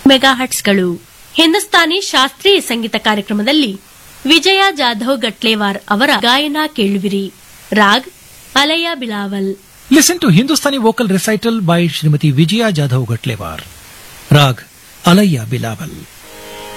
ಮೆಗಾಹರ್ಟ್ಸ್ಗಳು. ಹಿಂದೂಸ್ತಾನಿ ಶಾಸ್ತ್ರೀಯ ಸಂಗೀತ ಕಾರ್ಯಕ್ರಮದಲ್ಲಿ ವಿಜಯ ಜಾಧವ್ ಗಟ್ಲೇವಾರ್ ಅವರ ಗಾಯನ ಕೇಳುವಿರಿ. Raag ಅಲಯ್ಯ Bilawal. Listen to Hindustani vocal recital by Srimati Vijaya Jadhav Gatlewar. Rag Alayya Bilawal.